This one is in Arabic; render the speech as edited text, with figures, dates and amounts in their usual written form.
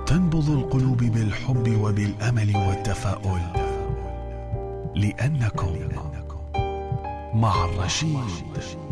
وتنبض القلوب بالحب وبالأمل والتفاؤل، لأنكم مع الرشيد.